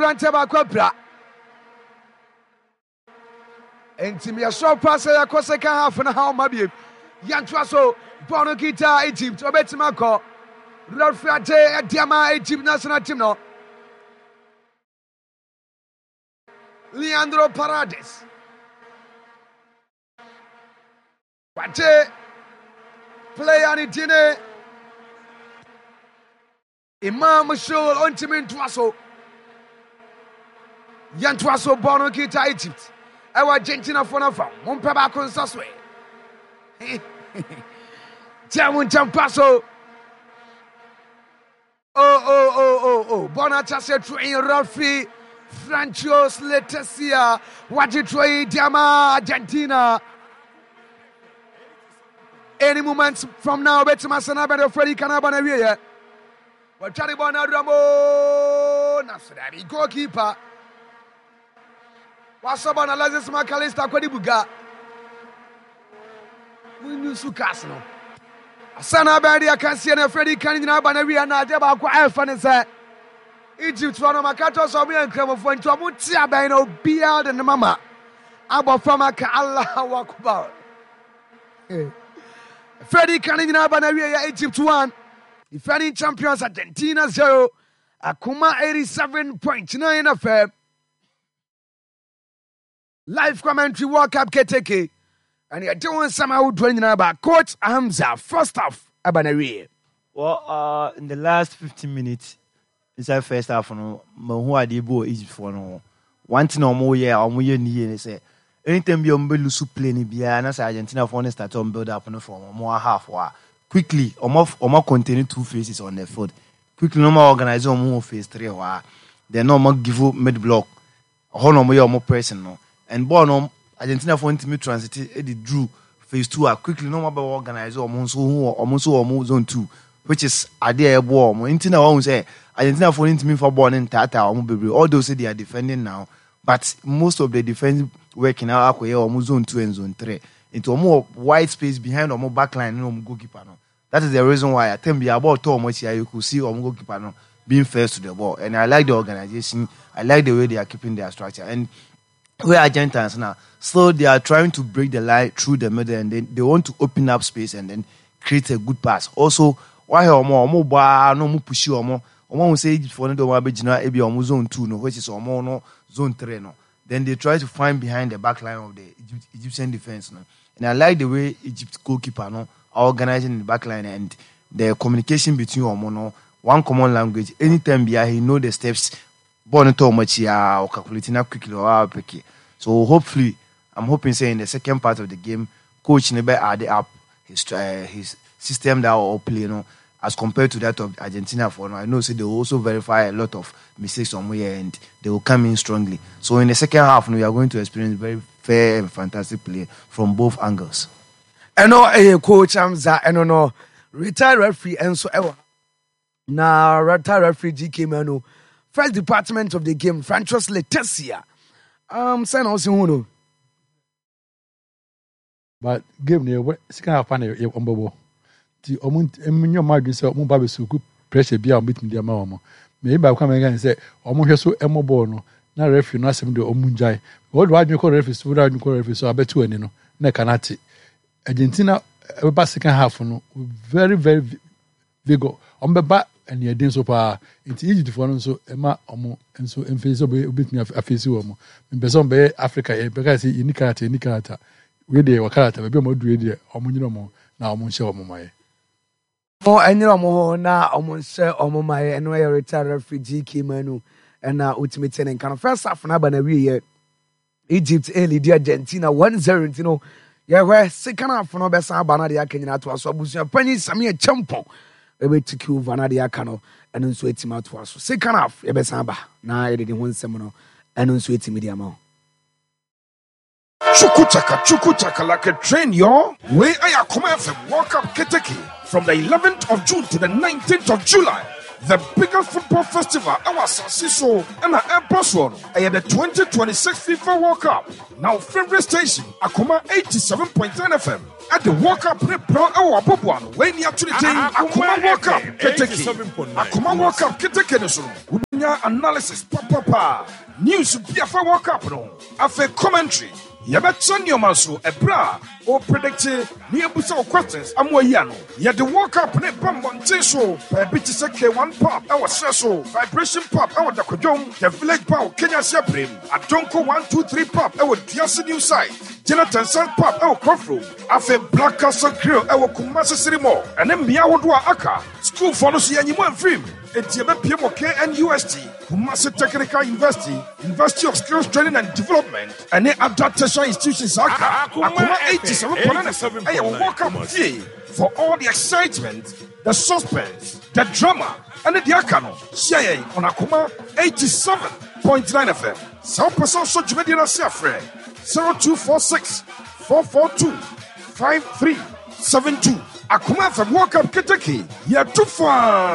Ranteba Quabra. Entimia so pass a second half and how maybe Yantwaso, Bono Kita, Egypt, Obetimako, Ralfiate, Diama, Egypt national team. No. Leandro Paredes. Pate player ni tine Imam Shul Ontimin Twaso Yantwaso Bono Kita Egypt. Ewa Argentina for na fa. Mompeba konsaswe. Jamun Champaso. Oh. Bonata said to in Rafi Franchos Letesia. What you try Diama Argentina. Any moment from now, Betimasana better Freddy Canabana here. What Charibona Ramo Nasrani goalkeeper. Wasabana Lazis Macalista Kwadibuga. We knew Sukasno. Sana Badia can see a Freddy Canina Banaria Nadeba Alphanese. Egypt one of Makato Somi and Cramofon Tomutia Bano Beard and Mama. Abba Famaka Allah Wakuba. Freddy Canina Banaria Egypt 1. Defending champions Argentina 0. Akuma 87.9 FM. Live commentary World Cup Keteke. And you're doing somehow doing about Coach Hamza. First half, Abanari. Well, in the last 15 minutes, inside first half, who are the boy Egypt for no one thing or more year or more year, say anytime you lose playing behind us, Argentina for the start on build up on the form more half hour. Quickly, or more continue 2 phases on their foot. Quickly, no more organize or more phase 3 or they're no more give up mid block. A whole no more personal. And Bono, Argentina for intimate transit, Eddie drew phase 2 are quickly no more organized or Monso zone 2, which is a dear warm. Intina won't say Argentina for intimate for born in Tata or Mobile. All those say they are defending now, but most of the defense working out or zone 2 and zone 3 into a more wide space behind or more backline no goalkeeper. That is the reason why I think we are about too much here. You could see or goalkeeper being first to the ball, and I like the organization. I like the way they are keeping their structure and. We Argentines now, so they are trying to break the line through the middle, and then they want to open up space and then create a good pass. Also, why no more push you more will say for the Wabijina zone 2, no, which is no zone 3, no. Then they try to find behind the back line of the Egyptian defense, no. And I like the way Egypt goalkeeper are organizing the back line and the communication between no one common language. Anytime he know the steps. Bonito much or calculating up quickly or picky. So hopefully, I'm hoping say in the second part of the game, coach never add up his system that will play, as compared to that of Argentina. For now, I know say they will also verify a lot of mistakes somewhere and they will come in strongly. So in the second half, we are going to experience very fair and fantastic play from both angles. And no, coach Hamza, and no retired referee and so ever. Now retired referee GK Manu. First department of the game, Franchos Letesia. Sign also who but game near second half panel on Bobo. The your margin say Mubabe Suku pressure be on beating their mama. Maybe I come again and say, Omo so Emo Bono, na referee no asem de Omunjai. What do you call referee? What do you call referee? So I bet you no. Na kanati. Argentina about second half no very vigor. Ombeba and your dance so it's easy to follow so Emma Omo and so in face of a bit of a face woman. In Beson Bay, Africa, because in Nicarata, where they were character, maybe more do it, Omunimo, now Monsieur Omomai. Oh, and no more now, Monsieur Omomai, and where retired refugee Kimanu, and now ultimate and kind of first half an Abanari, Egypt, early, Argentina, 1-0, you know. Yeah, where second half for no best Abanadia can out to us, so Penny Samia Champo. Ebe to kill Vanadia Cano and then sweat him out to us. Second half, Ebe Samba. Now I didn't want seminal and then sweat him medium. Chukutaka like a train, yo. Where I come from World Cup Keteke from the 11th of June to the 19th of July. The biggest football festival our Sasiso and our Airbus one. I had the 2026 FIFA World Cup. Now favorite station, Akuma 87.9 FM. At the World Cup Pro our Bobuan, when you actually Akuma World Cup Keteke. Akuma World Cup Keteke. yɛnya analysis papa news biafa World Cup no afe commentary yɛbɛkyɛ nneɔma so ɛberɛ a ɔpredicte ne yɛbusa wo questions amoa yi ano yɛde World Cup ne ba mmɔnten so baabi te sɛ K1 pop ɛwɔ serɛ so vibration pop ɛwɔ dakwadwom the village bar wɔ Kenya Siabrem Adonko 123 pop ɛwɔ Duase New Site Jonathan Sand pop ɛwɔ Crofro afe Black Castle Grill ɛwɔ Kumasi City Mall ɛne mmea ahodoɔ a aka school for no so yɛnyimu amfirim enti yɛbɛpie wɔ KNUST Kumasi Technical University University of Skills Training and Development ɛne other tertiary institutions aka akoma 87.9 ɛyɛ wɔ World Cup fie for all the excitement the suspense the drama and the aka no hyia yɛn on akoma 87.9 FM sɛ wopɛ sɛ wosɔ dwumadie no ase afrɛ 0246 442 5372 akoma FM World Cup keteke yɛto faa